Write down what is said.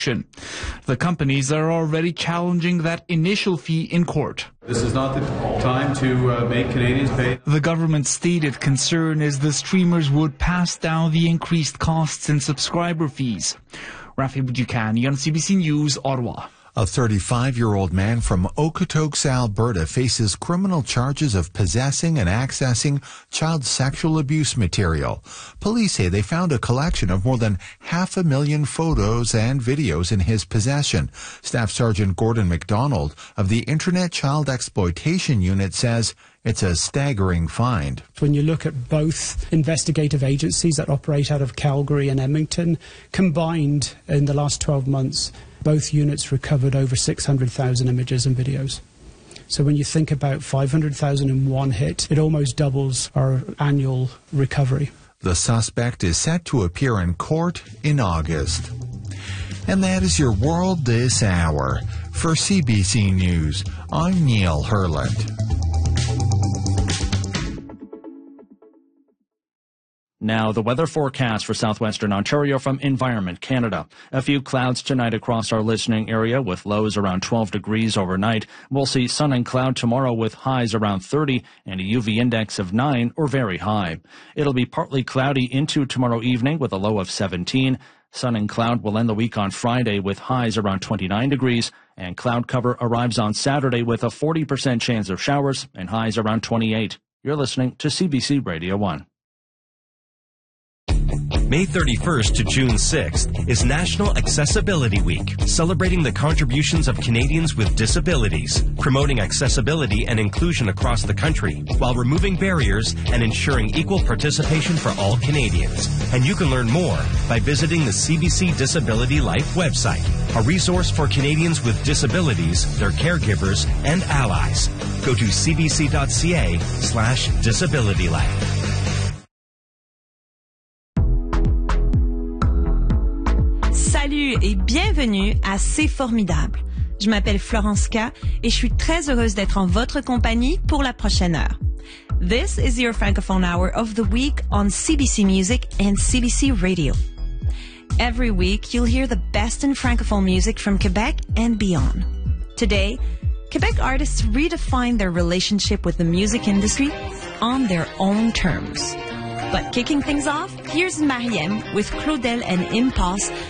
The companies are already challenging that initial fee in court. This is not the time to make Canadians pay. The government's stated concern is the streamers would pass down the increased costs and subscriber fees. Rafi Boudjikani on CBC News, Ottawa. A 35-year-old man from Okotoks, Alberta, faces criminal charges of possessing and accessing child sexual abuse material. Police say they found a collection of more than 500,000 photos and videos in his possession. Staff Sergeant Gordon McDonald of the Internet Child Exploitation Unit says it's a staggering find. When you look at both investigative agencies that operate out of Calgary and Edmonton, combined in the last 12 months, both units recovered over 600,000 images and videos. So when you think about 500,000 in one hit, it almost doubles our annual recovery. The suspect is set to appear in court in August. And that is your world this hour. For CBC News, I'm Neil Hurland. Now, the weather forecast for southwestern Ontario from Environment Canada. A few clouds tonight across our listening area with lows around 12 degrees overnight. We'll see sun and cloud tomorrow with highs around 30 and a UV index of 9 or very high. It'll be partly cloudy into tomorrow evening with a low of 17. Sun and cloud will end the week on Friday with highs around 29 degrees, and cloud cover arrives on Saturday with a 40% chance of showers and highs around 28. You're listening to CBC Radio 1. May 31st to June 6th is National Accessibility Week, celebrating the contributions of Canadians with disabilities, promoting accessibility and inclusion across the country, while removing barriers and ensuring equal participation for all Canadians. And you can learn more by visiting the CBC Disability Life website, a resource for Canadians with disabilities, their caregivers, and allies. Go to cbc.ca/disabilitylife. Salut et bienvenue à C'est Formidable. Je m'appelle Florence K et je suis très heureuse d'être en votre compagnie pour la prochaine heure. This is your Francophone Hour of the week on CBC Music and CBC Radio. Every week, you'll hear the best in Francophone music from Quebec and beyond. Today, Quebec artists redefine their relationship with the music industry on their own terms. But kicking things off, here's Mariem with Claudel and Impasse